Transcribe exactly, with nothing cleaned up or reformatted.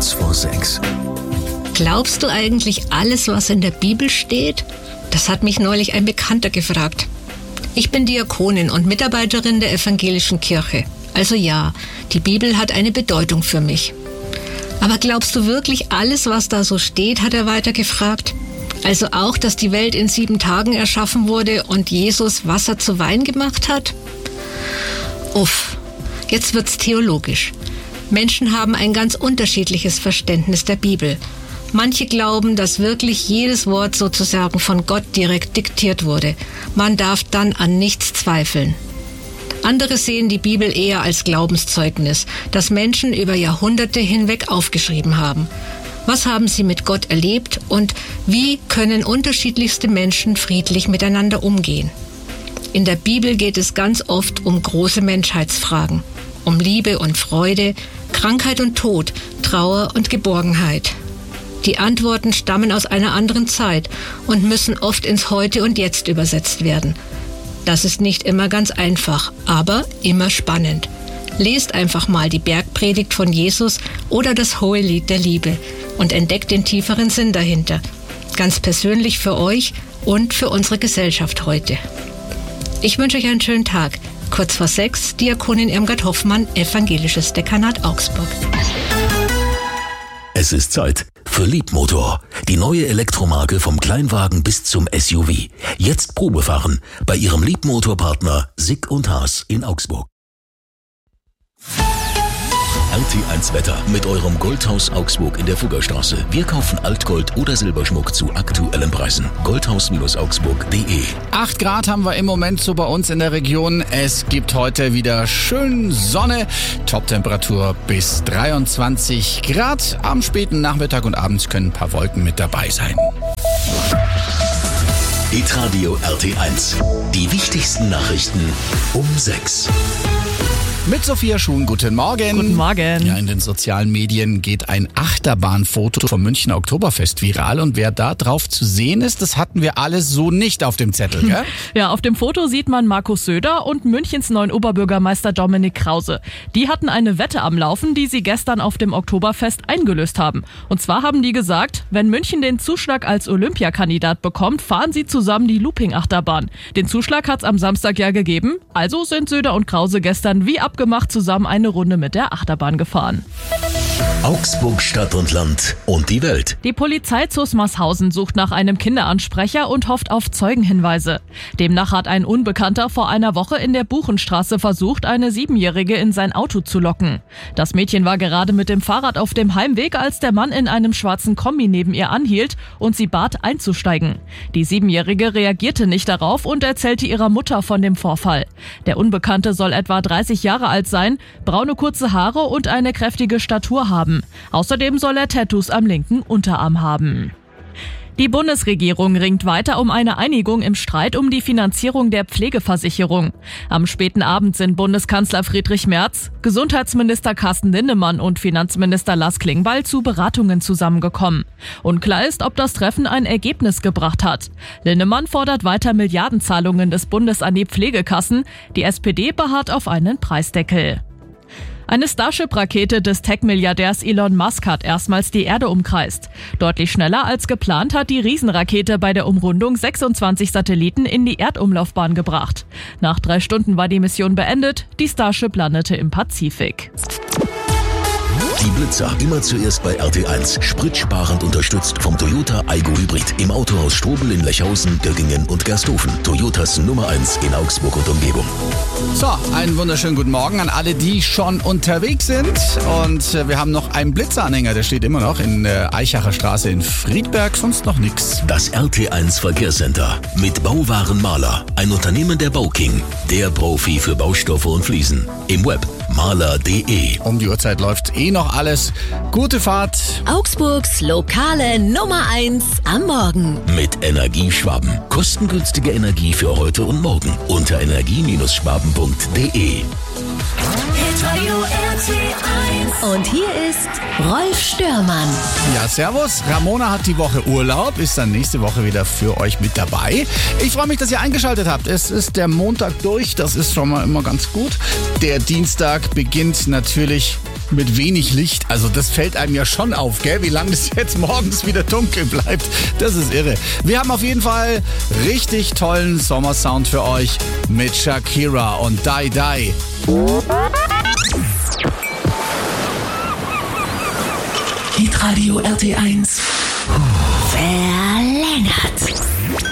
Kurz vor sechs. Glaubst du eigentlich alles, was in der Bibel steht? Das hat mich neulich ein Bekannter gefragt. Ich bin Diakonin und Mitarbeiterin der evangelischen Kirche. Also ja, die Bibel hat eine Bedeutung für mich. Aber glaubst du wirklich alles, was da so steht, hat er weiter gefragt. Also auch, dass die Welt in sieben Tagen erschaffen wurde und Jesus Wasser zu Wein gemacht hat? Uff, jetzt wird's theologisch. Menschen haben ein ganz unterschiedliches Verständnis der Bibel. Manche glauben, dass wirklich jedes Wort sozusagen von Gott direkt diktiert wurde. Man darf dann an nichts zweifeln. Andere sehen die Bibel eher als Glaubenszeugnis, das Menschen über Jahrhunderte hinweg aufgeschrieben haben. Was haben sie mit Gott erlebt und wie können unterschiedlichste Menschen friedlich miteinander umgehen? In der Bibel geht es ganz oft um große Menschheitsfragen, um Liebe und Freude, Krankheit und Tod, Trauer und Geborgenheit. Die Antworten stammen aus einer anderen Zeit und müssen oft ins Heute und Jetzt übersetzt werden. Das ist nicht immer ganz einfach, aber immer spannend. Lest einfach mal die Bergpredigt von Jesus oder das Hohelied der Liebe und entdeckt den tieferen Sinn dahinter. Ganz persönlich für euch und für unsere Gesellschaft heute. Ich wünsche euch einen schönen Tag. Kurz vor sechs, Diakonin Irmgard Hoffmann, Evangelisches Dekanat Augsburg. Es ist Zeit für Leapmotor, die neue Elektromarke vom Kleinwagen bis zum S U V. Jetzt Probefahren bei Ihrem Leapmotor-Partner Sick und Haas in Augsburg. R T eins Wetter mit eurem Goldhaus Augsburg in der Fuggerstraße. Wir kaufen Altgold oder Silberschmuck zu aktuellen Preisen. goldhaus augsburg punkt de. acht Grad haben wir im Moment so bei uns in der Region. Es gibt heute wieder schön Sonne. Toptemperatur bis dreiundzwanzig Grad. Am späten Nachmittag und abends können ein paar Wolken mit dabei sein. Hitradio R T eins. Die wichtigsten Nachrichten um sechs. Mit Sophia Schuhn, guten Morgen. Guten Morgen. Ja, in den sozialen Medien geht ein Achterbahnfoto vom Münchner Oktoberfest viral und wer da drauf zu sehen ist, das hatten wir alles so nicht auf dem Zettel, gell? Ja, auf dem Foto sieht man Markus Söder und Münchens neuen Oberbürgermeister Dominik Krause. Die hatten eine Wette am Laufen, die sie gestern auf dem Oktoberfest eingelöst haben. Und zwar haben die gesagt, wenn München den Zuschlag als Olympiakandidat bekommt, fahren sie zusammen die Looping-Achterbahn. Den Zuschlag hat's am Samstag ja gegeben, also sind Söder und Krause gestern wie ab gemacht zusammen eine Runde mit der Achterbahn gefahren. Augsburg Stadt und Land und die Welt. Die Polizei Zusmarshausen sucht nach einem Kinderansprecher und hofft auf Zeugenhinweise. Demnach hat ein Unbekannter vor einer Woche in der Buchenstraße versucht, eine Siebenjährige in sein Auto zu locken. Das Mädchen war gerade mit dem Fahrrad auf dem Heimweg, als der Mann in einem schwarzen Kombi neben ihr anhielt und sie bat, einzusteigen. Die Siebenjährige reagierte nicht darauf und erzählte ihrer Mutter von dem Vorfall. Der Unbekannte soll etwa dreißig Jahre alt sein, braune kurze Haare und eine kräftige Statur haben. Außerdem soll er Tattoos am linken Unterarm haben. Die Bundesregierung ringt weiter um eine Einigung im Streit um die Finanzierung der Pflegeversicherung. Am späten Abend sind Bundeskanzler Friedrich Merz, Gesundheitsminister Carsten Linnemann und Finanzminister Lars Klingbeil zu Beratungen zusammengekommen. Unklar ist, ob das Treffen ein Ergebnis gebracht hat. Linnemann fordert weiter Milliardenzahlungen des Bundes an die Pflegekassen. Die S P D beharrt auf einen Preisdeckel. Eine Starship-Rakete des Tech-Milliardärs Elon Musk hat erstmals die Erde umkreist. Deutlich schneller als geplant hat die Riesenrakete bei der Umrundung sechsundzwanzig Satelliten in die Erdumlaufbahn gebracht. Nach drei Stunden war die Mission beendet. Die Starship landete im Pazifik. Die Blitzer immer zuerst bei R T eins. Spritsparend unterstützt vom Toyota Aygo Hybrid. Im Autohaus Strobel in Lechhausen, Göggingen und Gersthofen. Toyotas Nummer eins in Augsburg und Umgebung. So, einen wunderschönen guten Morgen an alle, die schon unterwegs sind. Und wir haben noch einen Blitzeranhänger, der steht immer noch in der Eichacher Straße in Friedberg, sonst noch nichts. Das R T eins Verkehrscenter mit Bauwaren Maler. Ein Unternehmen der Bauking. Der Profi für Baustoffe und Fliesen. Im Web maler punkt de. Um die Uhrzeit läuft eh noch alles. Gute Fahrt. Augsburgs lokale Nummer eins am Morgen. Mit Energieschwaben. Kostengünstige Energie für heute und morgen. Unter energie schwaben punkt de. Und hier ist Rolf Störmann. Ja, servus. Ramona hat die Woche Urlaub, ist dann nächste Woche wieder für euch mit dabei. Ich freue mich, dass ihr eingeschaltet habt. Es ist der Montag durch, das ist schon mal immer ganz gut. Der Dienstag beginnt natürlich mit wenig Licht. Also das fällt einem ja schon auf, gell? Wie lange es jetzt morgens wieder dunkel bleibt. Das ist irre. Wir haben auf jeden Fall richtig tollen Sommersound für euch mit Shakira und Die Die. Hitradio R T eins. Verlängert.